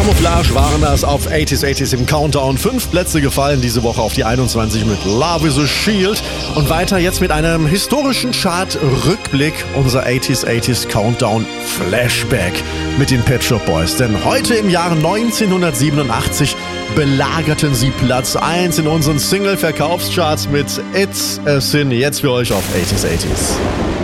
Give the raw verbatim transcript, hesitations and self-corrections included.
Camouflage waren das auf achtziger achtziger im Countdown. Fünf Plätze gefallen diese Woche auf die einundzwanzig mit Love is a Shield. Und weiter jetzt mit einem historischen Chart-Rückblick, unser achtziger achtziger Countdown Flashback mit den Pet Shop Boys. Denn heute im Jahre neunzehnhundertsiebenundachtzig belagerten sie Platz eins in unseren Single-Verkaufscharts mit It's a Sin. Jetzt für euch auf achtziger achtziger.